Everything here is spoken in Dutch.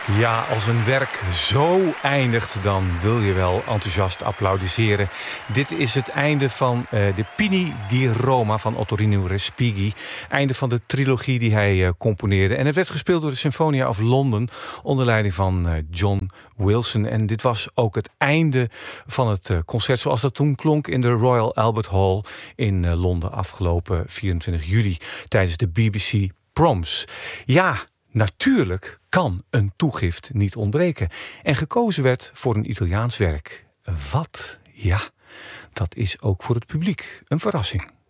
Ja, als een werk zo eindigt, dan wil je wel enthousiast applaudisseren. Dit is het einde van de Pini di Roma van Ottorino Respighi. Einde van de trilogie die hij componeerde. En het werd gespeeld door de Sinfonia of London onder leiding van John Wilson. En dit was ook het einde van het concert zoals dat toen klonk in de Royal Albert Hall in Londen afgelopen 24 juli tijdens de BBC Proms. Ja, natuurlijk kan een toegift niet ontbreken. En gekozen werd voor een Italiaans werk. Wat? Ja, dat is ook voor het publiek een verrassing.